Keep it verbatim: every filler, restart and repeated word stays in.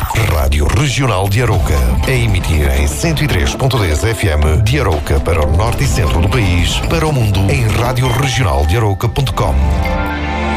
Rádio Regional de Arouca. A emitir em cento e três ponto dez F M de Arouca para o norte e centro do país, para o mundo em rádio regional de arouca ponto com.